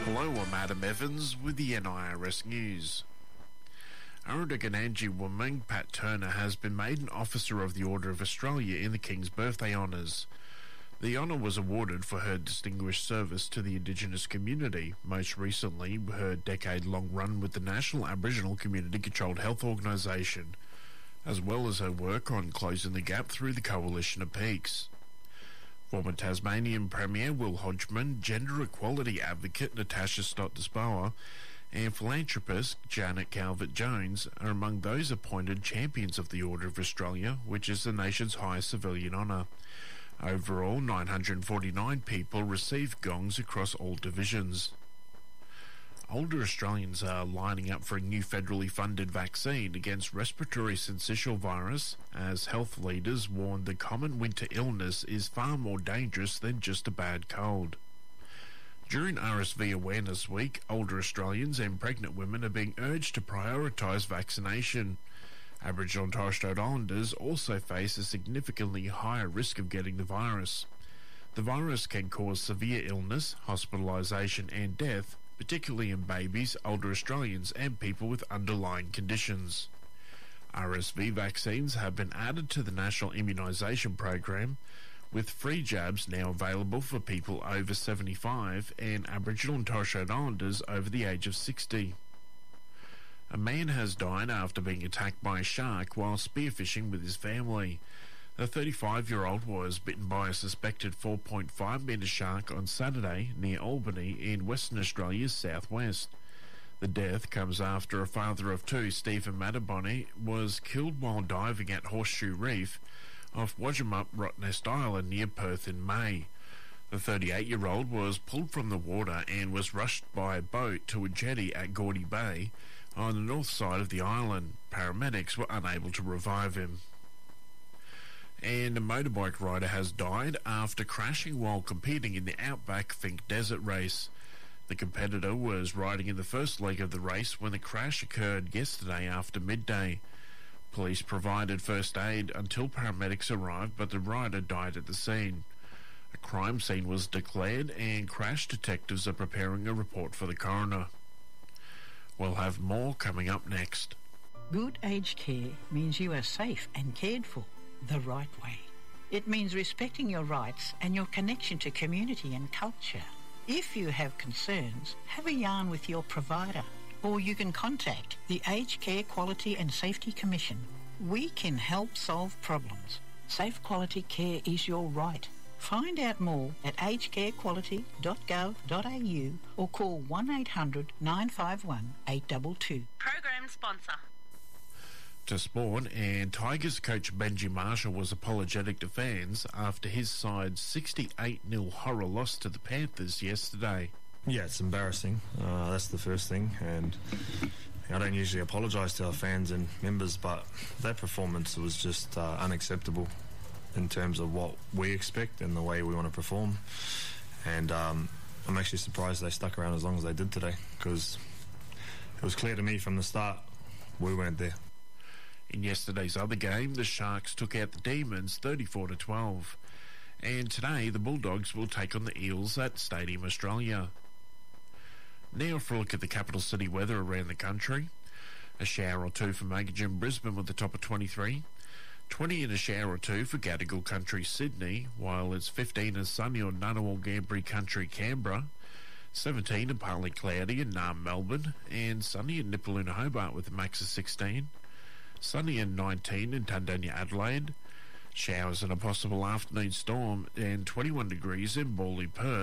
Hello, I'm Adam Evans with the NIRS News. Arrowdugganangi woman Pat Turner has been made an Officer of the Order of Australia in the King's Birthday Honours. The honour was awarded for her distinguished service to the Indigenous community, most recently her decade-long run with the National Aboriginal Community Controlled Health Organisation, as well as her work on closing the gap through the Coalition of Peaks. Former Tasmanian Premier Will Hodgman, gender equality advocate Natasha Stott-Despoja, and philanthropist Janet Calvert-Jones are among those appointed Champions of the Order of Australia, which is the nation's highest civilian honour. Overall, 949 people received gongs across all divisions. Older Australians are lining up for a new federally funded vaccine against respiratory syncytial virus, as health leaders warn the common winter illness is far more dangerous than just a bad cold. During RSV Awareness Week, older Australians and pregnant women are being urged to prioritise vaccination. Aboriginal and Torres Strait Islanders also face a significantly higher risk of getting the virus. The virus can cause severe illness, hospitalisation and death, particularly in babies, older Australians and people with underlying conditions. RSV vaccines have been added to the National Immunisation Program, with free jabs now available for people over 75 and Aboriginal and Torres Strait Islanders over the age of 60. A man has died after being attacked by a shark while spearfishing with his family. The 35-year-old was bitten by a suspected 4.5-metre shark on Saturday near Albany in Western Australia's southwest. The death comes after a father of two, Stephen Mataboni, was killed while diving at Horseshoe Reef off Wajamup Rottnest Island near Perth in May. The 38-year-old was pulled from the water and was rushed by a boat to a jetty at Gordy Bay on the north side of the island. Paramedics were unable to revive him. And a motorbike rider has died after crashing while competing in the Outback Think Desert race. The competitor was riding in the first leg of the race when the crash occurred yesterday after midday. Police provided first aid until paramedics arrived, but the rider died at the scene. A crime scene was declared and crash detectives are preparing a report for the coroner. We'll have more coming up next. Good aged care means you are safe and cared for the right way. It means respecting your rights and your connection to community and culture. If you have concerns, have a yarn with your provider, or you can contact the Aged Care Quality and Safety Commission. We can help solve problems. Safe quality care is your right. Find out more at agedcarequality.gov.au or call 1800 951 822. Program sponsor. To sport, and Tigers coach Benji Marshall was apologetic to fans after his side's 68-0 horror loss to the Panthers yesterday. Yeah, it's embarrassing. That's the first thing, and I don't usually apologise to our fans and members, but that performance was just unacceptable in terms of what we expect and the way we want to perform. And I'm actually surprised they stuck around as long as they did today, because it was clear to me from the start we weren't there. In yesterday's other game, the Sharks took out the Demons 34-12. And today, the Bulldogs will take on the Eels at Stadium Australia. Now for a look at the capital city weather around the country. A shower or two for Meganjin, Brisbane with a top of 23. 20 and a shower or two for Gadigal Country, Sydney, while it's 15 and sunny on Ngunnawal Ngambri Country, Canberra. 17 and partly cloudy in Naarm, Melbourne, and sunny in Nipaluna, Hobart with a max of 16. Sunny and 19 in Tundanya, Adelaide. Showers and a possible afternoon storm, and 21 degrees in Bawley, Perth.